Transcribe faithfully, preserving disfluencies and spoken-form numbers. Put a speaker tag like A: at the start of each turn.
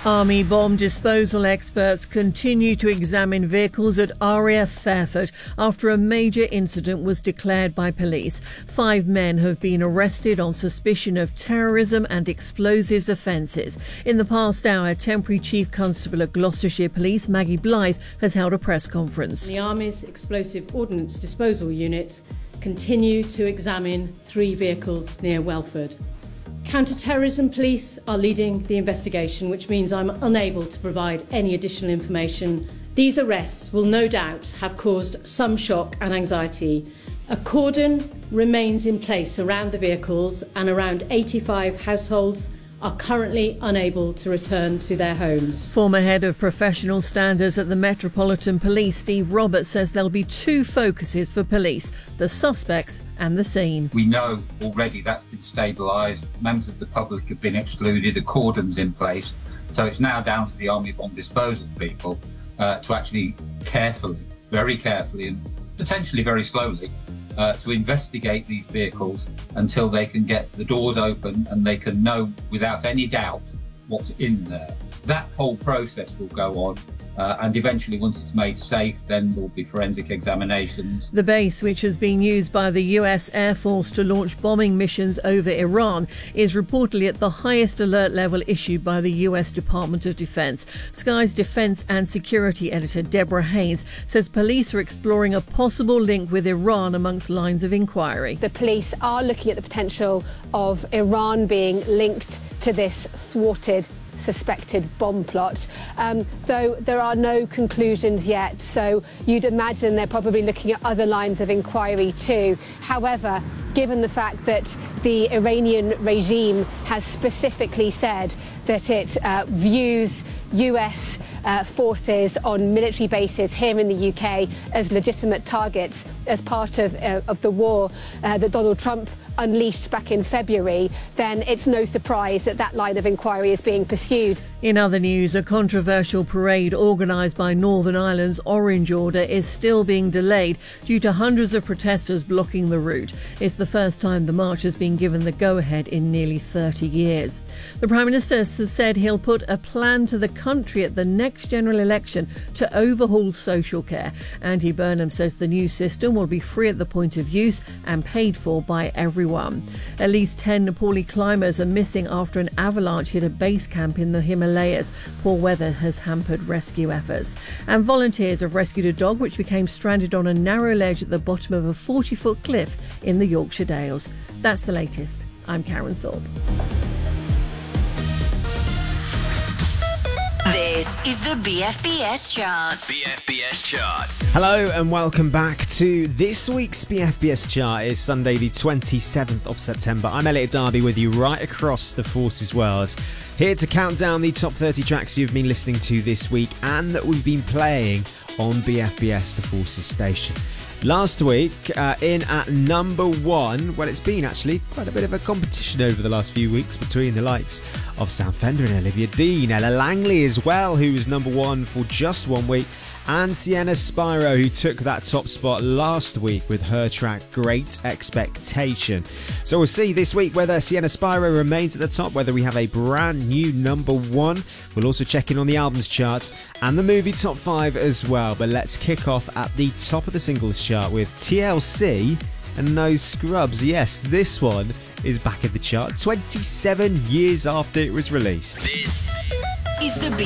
A: Army bomb disposal experts continue to examine vehicles at R A F Fairford after a major incident was declared by police. Five men have been arrested on suspicion of terrorism and explosives offences. In the past hour, Temporary Chief Constable at Gloucestershire Police, Maggie Blythe, has held a press conference.
B: The Army's Explosive Ordnance Disposal Unit continue to examine three vehicles near Welford. Counter-terrorism police are leading the investigation, which means I'm unable to provide any additional information. These arrests will no doubt have caused some shock and anxiety. A cordon remains in place around the vehicles, and around eighty-five households are currently unable to return to their homes.
A: Former head of professional standards at the Metropolitan Police, Steve Roberts, says there'll be two focuses for police: the suspects and the scene.
C: We know already that's been stabilised. Members of the public have been excluded, a cordon's in place. So it's now down to the Army bomb disposal people uh, to actually carefully, very carefully and potentially very slowly Uh, to investigate these vehicles until they can get the doors open and they can know without any doubt what's in there. That whole process will go on, uh, and eventually, once it's made safe, then there'll be forensic examinations.
A: The base, which has been used by the U S Air Force to launch bombing missions over Iran, is reportedly at the highest alert level issued by the U S Department of Defense. Sky's Defense and Security editor Deborah Haynes says police are exploring a possible link with Iran amongst lines of inquiry.
D: The police are looking at the potential of Iran being linked to this thwarted suspected bomb plot, um, though there are no conclusions yet, so you'd imagine they're probably looking at other lines of inquiry too. However, given the fact that the Iranian regime has specifically said that it uh, views U S uh, forces on military bases here in the U K as legitimate targets as part of, uh, of the war uh, that Donald Trump unleashed back in February, then it's no surprise that that line of inquiry is being pursued.
A: In other news, a controversial parade organised by Northern Ireland's Orange Order is still being delayed due to hundreds of protesters blocking the route. It's the first time the march has been given the go-ahead in nearly thirty years. The Prime Minister has said he'll put a plan to the country at the next general election to overhaul social care. Andy Burnham says the new system will be free at the point of use and paid for by everyone. At least ten Nepali climbers are missing after an avalanche hit a base camp in the Himalayas. Poor weather has hampered rescue efforts. And volunteers have rescued a dog which became stranded on a narrow ledge at the bottom of a forty-foot cliff in the Yorkshire Dales. That's the latest. I'm Karen Thorpe.
E: This is the B F B S Chart.
F: B F B S Chart.
G: Hello and welcome back to this week's B F B S Chart. It's Sunday the twenty-seventh of September. I'm Elliot Darby with you right across the Forces world. Here to count down the top thirty tracks you've been listening to this week and that we've been playing on B F B S, the Forces station. Last week, uh, in at number one, well, it's been actually quite a bit of a competition over the last few weeks between the likes of Sam Fender and Olivia Dean, Ella Langley as well, who was number one for just one week, and Sienna Spyro, who took that top spot last week with her track Great Expectation. So we'll see this week whether Sienna Spyro remains at the top, whether we have a brand new number one. We'll also check in on the albums charts and the movie top five as well. But let's kick off at the top of the singles chart with T L C and No Scrubs. Yes, this one is back at the chart twenty-seven years after it was released.
F: This
E: is the